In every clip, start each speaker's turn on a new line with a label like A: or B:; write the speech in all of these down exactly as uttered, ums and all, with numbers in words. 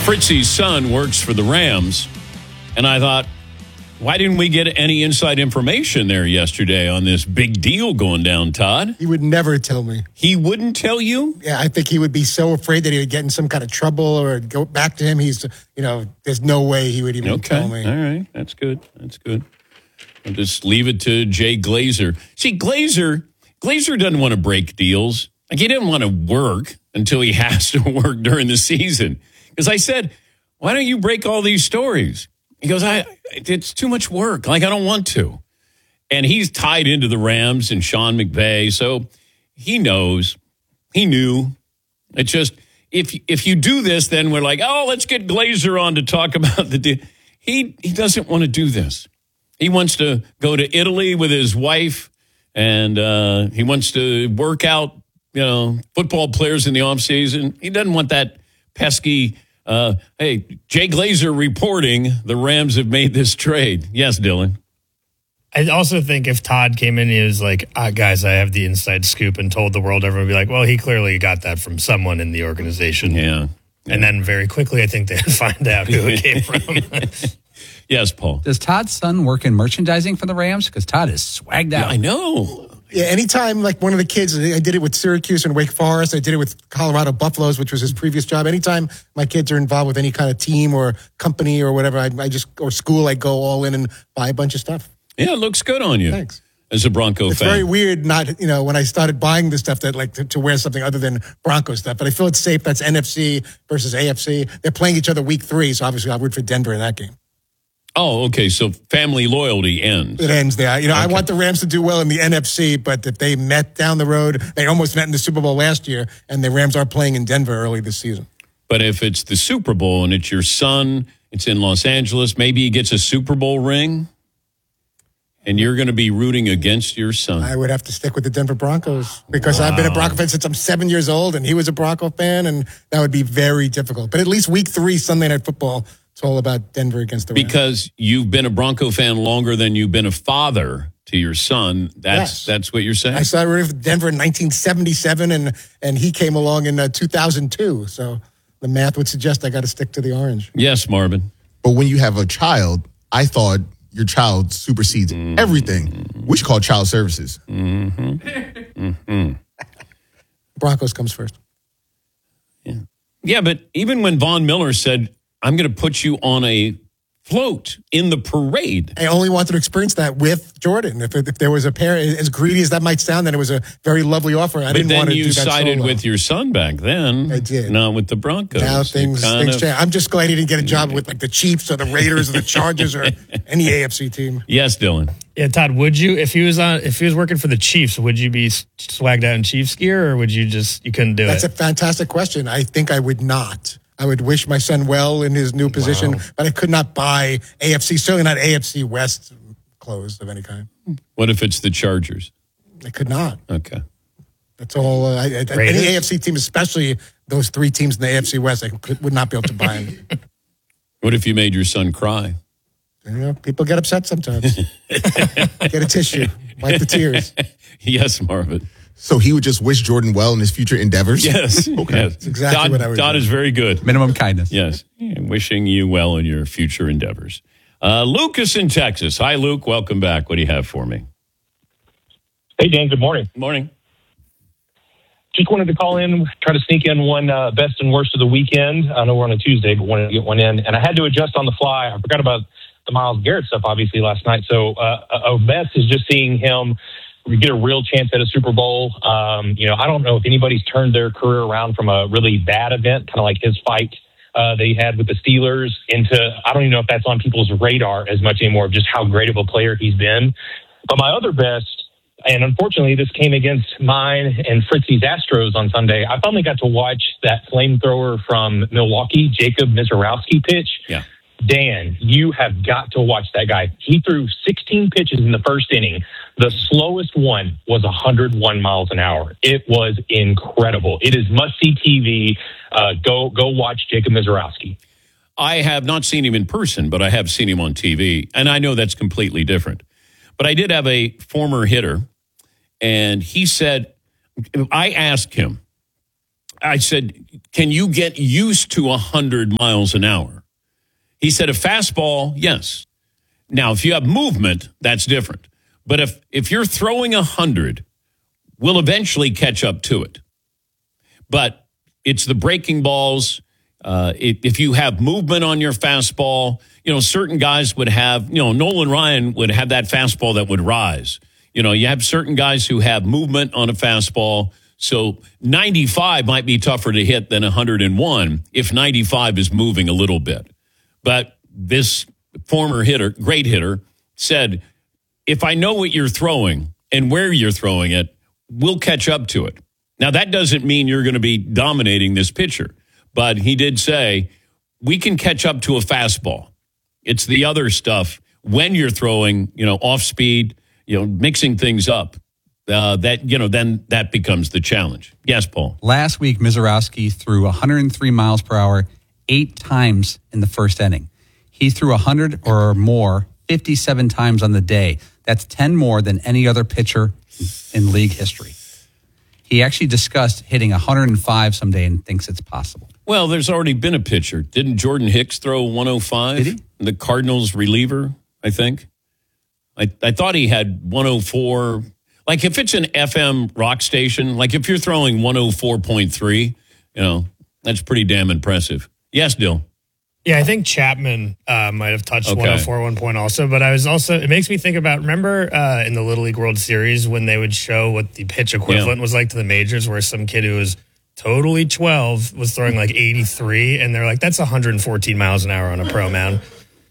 A: Fritzy's son works for the Rams, and I thought, why didn't we get any inside information there yesterday on this big deal going down, Todd?
B: He would never tell me.
A: He wouldn't tell you?
B: Yeah, I think he would be so afraid that he would get in some kind of trouble or go back to him. He's, you know, there's no way he would even
A: okay.
B: tell me.
A: All right, that's good. That's good. I'll just leave it to Jay Glazer. See, Glazer, Glazer doesn't want to break deals. Like, he didn't want to work until he has to work during the season. Because I said, why don't you break all these stories? He goes, I, it's too much work. Like, I don't want to. And he's tied into the Rams and Sean McVay. So he knows. He knew. It's just, if if you do this, then we're like, oh, let's get Glazer on to talk about the deal. He, he doesn't want to do this. He wants to go to Italy with his wife, and uh, he wants to work out, you know, football players in the offseason. He doesn't want that pesky... Uh, hey, Jay Glazer reporting the Rams have made this trade. Yes, Dylan.
C: I also think if Todd came in and he was like, ah, guys, I have the inside scoop and told the world, everyone would be like, well, he clearly got that from someone in the organization.
A: Yeah. yeah.
C: And then very quickly, I think they'd find out who it came from.
A: Yes, Paul.
D: Does Todd's son work in merchandising for the Rams? Because Todd is swagged out.
A: Yeah, I know.
B: Yeah, anytime, like one of the kids, I did it with Syracuse and Wake Forest. I did it with Colorado Buffaloes, which was his previous job. Anytime my kids are involved with any kind of team or company or whatever, I, I just, or school, I go all in and buy a bunch of stuff.
A: Yeah, it looks good on you.
B: Thanks.
A: As a Bronco
B: it's
A: fan.
B: It's very weird not, you know, when I started buying this stuff that like to, to wear something other than Bronco stuff. But I feel it's safe. That's N F C versus A F C. They're playing each other week three, so obviously I'll root for Denver in that game.
A: Oh, okay. So family loyalty ends.
B: It ends there. You know,
A: okay.
B: I want the Rams to do well in the N F C, but if they met down the road, they almost met in the Super Bowl last year, and the Rams are playing in Denver early this season.
A: But if it's the Super Bowl and it's your son, it's in Los Angeles, maybe he gets a Super Bowl ring, and you're going to be rooting against your son.
B: I would have to stick with the Denver Broncos because wow. I've been a Bronco fan since I'm seven years old, and he was a Bronco fan, and that would be very difficult. But at least week three, Sunday Night Football, it's all about Denver against the Rams.
A: Because you've been a Bronco fan longer than you've been a father to your son. That's
B: yes.
A: that's what you're saying?
B: I started rooting for Denver in nineteen seventy-seven, and, and he came along in uh, two thousand two. So the math would suggest I got to stick to the orange.
A: Yes, Marvin.
E: But when you have a child, I thought your child supersedes mm-hmm. everything. We should call child services.
A: Mm-hmm. mm-hmm.
B: Broncos comes first.
A: Yeah. Yeah, but even when Von Miller said, I'm going to put you on a float in the parade.
B: I only wanted to experience that with Jordan. If, if there was a pair, as greedy as that might sound, then it was a very lovely offer. I
A: but
B: didn't want to do that
A: But then you sided
B: solo.
A: with your son back then.
B: I did.
A: Not with the Broncos.
B: Now things, things
A: of...
B: change. I'm just glad he didn't get a job with like the Chiefs or the Raiders or the Chargers or any A F C team.
A: Yes, Dylan.
C: Yeah, Todd, would you, if he was on, if he was working for the Chiefs, would you be swagged out in Chiefs gear, or would you just, you couldn't do
B: That's
C: it?
B: That's a fantastic question. I think I would not. I would wish my son well in his new position, wow. but I could not buy A F C, certainly not A F C West clothes of any kind.
A: What if it's the Chargers?
B: I could not.
A: Okay.
B: That's all. Uh, I, I, any A F C team, especially those three teams in the A F C West, I could, would not be able to buy them.
A: What if you made your son cry?
B: You know, people get upset sometimes. Get a tissue. Wipe the tears.
A: Yes, Marvin.
E: So he would just wish Jordan well in his future endeavors?
A: Yes.
E: Okay.
A: Yes.
B: That's exactly
A: Todd,
B: what I would
A: Todd
B: do.
A: is very good.
D: Minimum kindness.
A: Yes. Wishing you well in your future endeavors. Uh, Lucas in Texas. Hi, Luke. Welcome back. What do you have for me?
F: Hey, Dan. Good morning.
A: Morning.
F: Just wanted to call in, try to sneak in one uh, best and worst of the weekend. I know we're on a Tuesday, but wanted to get one in. And I had to adjust on the fly. I forgot about the Myles Garrett stuff, obviously, last night. So uh, a best is just seeing him get a real chance at a Super Bowl. Um, you know, I don't know if anybody's turned their career around from a really bad event, kind of like his fight uh, that he had with the Steelers, into, I don't even know if that's on people's radar as much anymore, of just how great of a player he's been. But my other best, and unfortunately this came against mine and Fritzy's Astros on Sunday, I finally got to watch that flamethrower from Milwaukee, Jacob Misiorowski pitch.
A: Yeah.
F: Dan, you have got to watch that guy. He threw sixteen pitches in the first inning. The slowest one was one hundred one miles an hour. It was incredible. It is must-see T V. Uh, go go watch Jacob Misiorowski.
A: I have not seen him in person, but I have seen him on T V, and I know that's completely different. But I did have a former hitter, and he said, I asked him, I said, can you get used to one hundred miles an hour? He said, a fastball, yes. Now, if you have movement, that's different. But if, if you're throwing one hundred, we'll eventually catch up to it. But it's the breaking balls. Uh, it, if you have movement on your fastball, you know, certain guys would have, you know, Nolan Ryan would have that fastball that would rise. You know, you have certain guys who have movement on a fastball. So ninety-five might be tougher to hit than one hundred one if ninety-five is moving a little bit. But this former hitter, great hitter, said, if I know what you're throwing and where you're throwing it, we'll catch up to it. Now, that doesn't mean you're going to be dominating this pitcher. But he did say, we can catch up to a fastball. It's the other stuff when you're throwing, you know, off speed, you know, mixing things up. Uh, that, you know, then that becomes the challenge. Yes, Paul.
D: Last week, Mizorowski threw one hundred three miles per hour eight times in the first inning. He threw one hundred or more fifty-seven times on the day. That's ten more than any other pitcher in league history. He actually discussed hitting one hundred five someday and thinks it's possible.
A: Well, there's already been a pitcher. Didn't Jordan Hicks throw one oh five?
D: Did he?
A: The Cardinals reliever, I think. I, I thought he had one oh four. Like if it's an F M rock station, like if you're throwing one oh four point three, you know, that's pretty damn impressive. Yes, Dill.
C: Yeah, I think Chapman uh, might have touched
A: Okay.
C: one oh four at one point also, but I was also, it makes me think about, remember uh, in the Little League World Series when they would show what the pitch equivalent
A: Yeah.
C: was like to the majors, where some kid who was totally twelve was throwing like eighty-three, and they're like, that's one hundred fourteen miles an hour on a pro mound.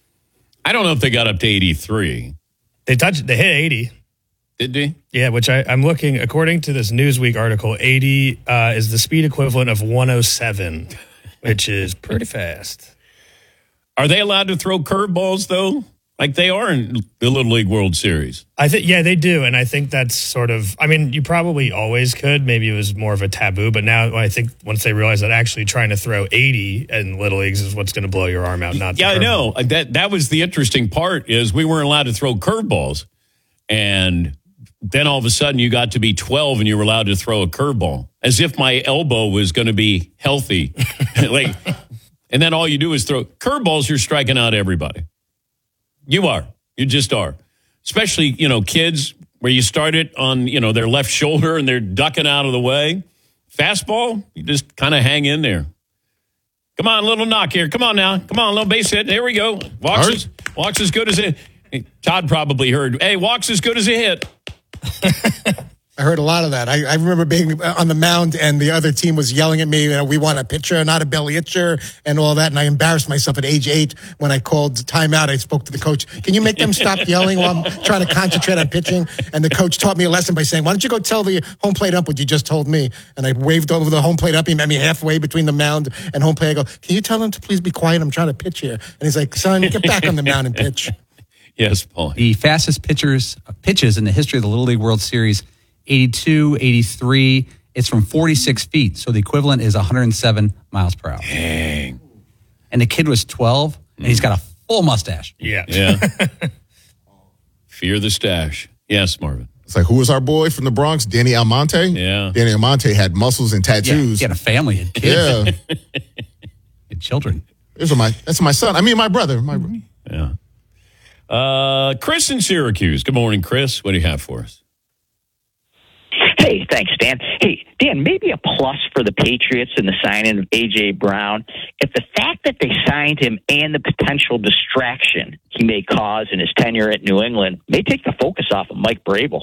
A: I don't know if they got up to eighty-three.
C: They touched, they hit eighty.
A: Did they?
C: Yeah, which I, I'm looking, according to this Newsweek article, eighty uh, is the speed equivalent of one oh seven, which is pretty fast.
A: Are they allowed to throw curveballs, though? Like they are in the Little League World Series.
C: I think, yeah, they do. And I think that's sort of, I mean, you probably always could. Maybe it was more of a taboo. But now I think once they realize that actually trying to throw eighty in Little Leagues is what's going to blow your arm out, not the
A: Yeah, I
C: curveball.
A: know. That that was the interesting part is we weren't allowed to throw curveballs. And then all of a sudden you got to be twelve and you were allowed to throw a curveball as if my elbow was going to be healthy. like, and then all you do is throw curveballs. You're striking out everybody. You are. You just are. Especially, you know, kids where you start it on, you know, their left shoulder and they're ducking out of the way. Fastball, you just kind of hang in there. Come on, little knock here. Come on now. Come on, little base hit. There we go. Walks,
E: Art?
A: as, walks as good as it. Todd probably heard, hey, walks as good as a hit.
B: I heard a lot of that. I, I remember being on the mound and the other team was yelling at me, you know, we want a pitcher, not a belly itcher and all that. And I embarrassed myself at age eight when I called timeout. I spoke to the coach. Can you make them stop yelling while I'm trying to concentrate on pitching? And the coach taught me a lesson by saying, why don't you go tell the home plate ump what you just told me? And I waved over the home plate ump. He met me halfway between the mound and home plate. I go, can you tell him to please be quiet? I'm trying to pitch here. And he's like, son, get back on the mound and pitch.
A: Yes, Paul.
D: The fastest pitchers uh, pitches in the history of the Little League World Series, eighty-two, eighty-three. It's from forty-six feet, so the equivalent is one hundred seven miles per hour.
A: Dang.
D: And the kid was twelve, and he's got a full mustache.
C: Yeah.
A: Yeah. Fear the stash. Yes, Marvin.
E: It's like, who was our boy from the Bronx? Danny Almonte?
A: Yeah.
E: Danny Almonte had muscles and
D: Yeah,
E: tattoos.
D: he had a family and kids
E: Yeah.
D: and children.
E: Those are my, that's my son. I mean, my brother. My,
A: Yeah. Uh, Chris in Syracuse. Good morning, Chris. What do you have for us?
G: Hey, thanks, Dan. Hey, Dan, maybe a plus for the Patriots in the signing of A J. Brown. If the fact that they signed him and the potential distraction he may cause in his tenure at New England may take the focus off of Mike Vrabel.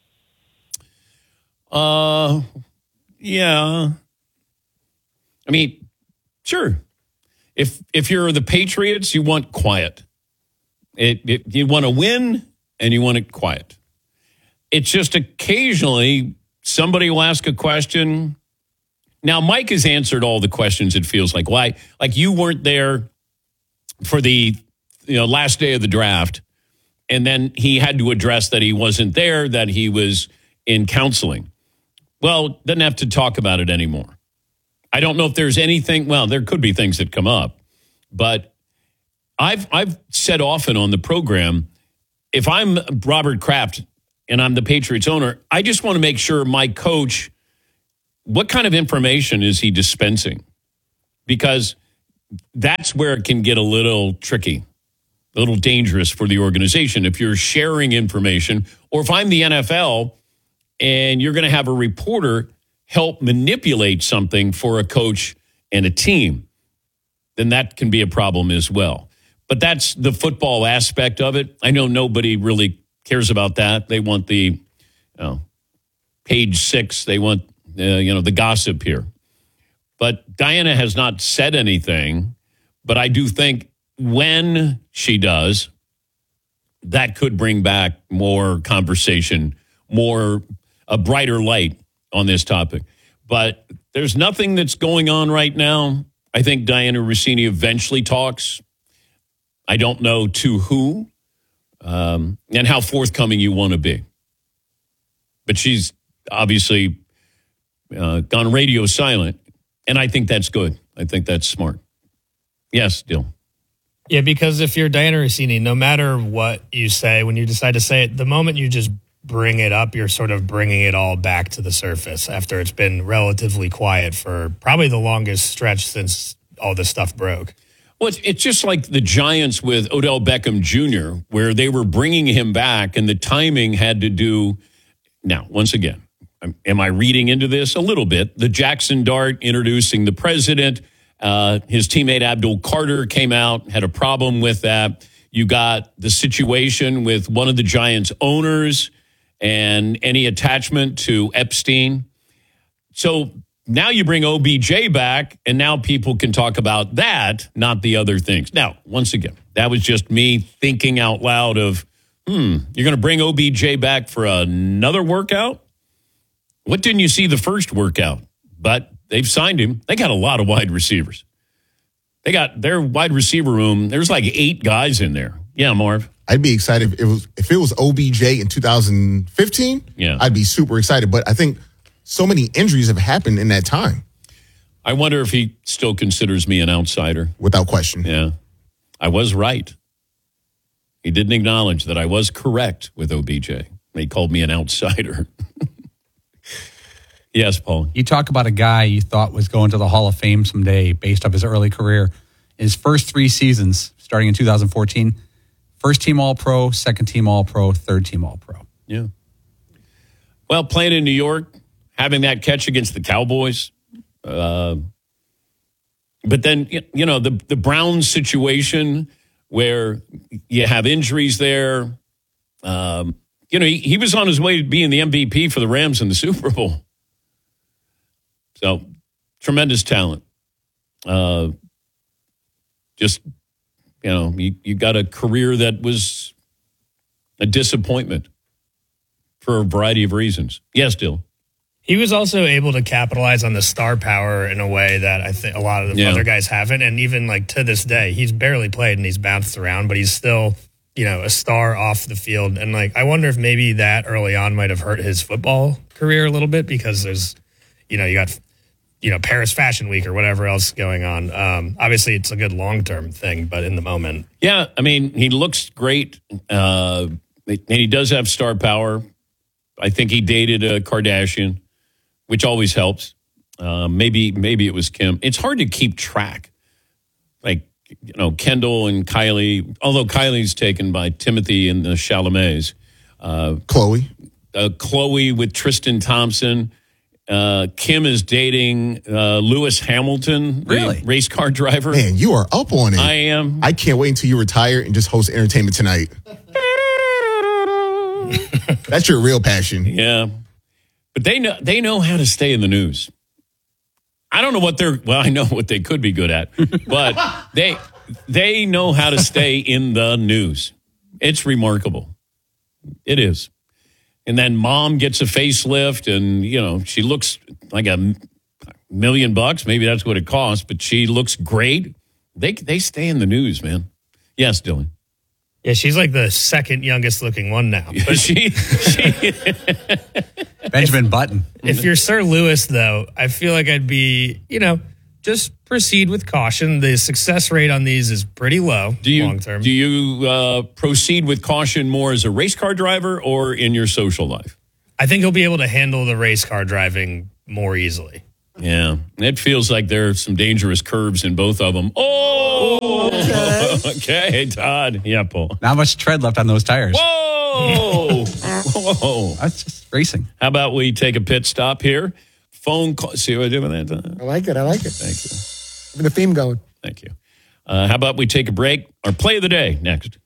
A: Uh, yeah. I mean, sure. If if you're the Patriots, you want quiet. It, it you want to win and you want it quiet. It's just occasionally somebody will ask a question. Now, Mike has answered all the questions. It feels like why, like you weren't there for the you know last day of the draft, and then he had to address that he wasn't there, that he was in counseling. Well, doesn't have to talk about it anymore. I don't know if there's anything. Well, there could be things that come up, but I've I've said often on the program, if I'm Robert Kraft and I'm the Patriots owner, I just want to make sure my coach what kind of information is he dispensing? Because that's where it can get a little tricky, a little dangerous for the organization. If you're sharing information, or if I'm the N F L and you're going to have a reporter help manipulate something for a coach and a team, then that can be a problem as well. But that's the football aspect of it. I know nobody really cares about that. They want the, you know, page six. They want, uh, you know, the gossip here. But Diana has not said anything. But I do think when she does, that could bring back more conversation, more a brighter light on this topic. But there's nothing that's going on right now. I think Diana Russini eventually talks. I don't know to who um, and how forthcoming you want to be. But she's obviously uh, gone radio silent, and I think that's good. I think that's smart. Yes, Dill.
C: Yeah, because if you're Diana Russini, no matter what you say, when you decide to say it, the moment you just bring it up, you're sort of bringing it all back to the surface after it's been relatively quiet for probably the longest stretch since all this stuff broke.
A: Well, it's, it's just like the Giants with Odell Beckham Junior, where they were bringing him back, and the timing had to do. Now, once again, am I reading into this a little bit? The Jackson Dart introducing the president. Uh, his teammate Abdul Carter came out, had a problem with that. You got the situation with one of the Giants' owners and any attachment to Epstein. So now you bring O B J back, and now people can talk about that, not the other things. Now, once again, that was just me thinking out loud of, hmm, you're going to bring O B J back for another workout? What didn't you see the first workout? But they've signed him. They got a lot of wide receivers. They got their wide receiver room. There's like eight guys in there. Yeah, Marv.
E: I'd be excited if it was if it was O B J in two thousand fifteen.
A: Yeah,
E: I'd be super excited. But I think so many injuries have happened in that time.
A: I wonder if he still considers me an outsider.
E: Without question.
A: Yeah, I was right. He didn't acknowledge that I was correct with O B J. He called me an outsider. Yes, Paul.
D: You talk about a guy you thought was going to the Hall of Fame someday based off his early career. In his first three seasons, starting in two thousand fourteen, first team All-Pro, second team All-Pro, third team All-Pro.
A: Yeah. Well, playing in New York, having that catch against the Cowboys. Uh, but then, you know, the, the Browns situation where you have injuries there. Um, you know, he, he was on his way to being the M V P for the Rams in the Super Bowl. So, tremendous talent. Uh, just, you know, you, you got a career that was a disappointment for a variety of reasons. Yes, Dill.
C: He was also able to capitalize on the star power in a way that I think a lot of the
A: Yeah.
C: other guys haven't. And even like to this day, he's barely played and he's bounced around, but he's still, you know, a star off the field. And like, I wonder if maybe that early on might have hurt his football career a little bit because there's, you know, you got, you know, Paris Fashion Week or whatever else going on. Um, obviously, it's a good long-term thing, but in the moment.
A: Yeah, I mean, he looks great, uh, and he does have star power. I think he dated a Kardashian, which always helps. Uh, maybe maybe it was Kim. It's hard to keep track. Like, you know, Kendall and Kylie, although Kylie's taken by Timothy and the Chalamets. Uh,
E: Chloe.
A: Uh, Chloe with Tristan Thompson. Uh, Kim is dating uh, Lewis Hamilton, the
D: Really?
A: race car driver.
E: Man, you are up on it.
A: I am.
E: I can't wait until you retire and just host Entertainment Tonight. That's your real passion.
A: Yeah. But they know they know how to stay in the news. I don't know what they're well, I know what they could be good at, but they they know how to stay in the news. It's remarkable. It is. And then mom gets a facelift and, you know, she looks like a million bucks. Maybe that's what it costs, but she looks great. They they stay in the news, man. Yes, Dylan.
C: Yeah, she's like the second youngest looking one now. But
A: she, she
D: Benjamin Button.
C: if you're Sir Lewis, though, I feel like I'd be, you know, just proceed with caution. The success rate on these is pretty low
A: do you
C: long term.
A: do you uh, proceed with caution more as a race car driver or in your social life?
C: I think he'll be able to handle the race car driving more easily.
A: Yeah, it feels like there are some dangerous curves in both of them. Oh, okay, okay Todd. Yeah, Paul.
D: Not much tread left on those tires.
A: Whoa, whoa.
D: That's just racing.
A: How about we take a pit stop here? Phone call. See what I did with that?
B: I like it. I like it.
A: Thank you.
B: Keeping the theme going.
A: Thank you. Uh, how about we take a break? Our play of the day next.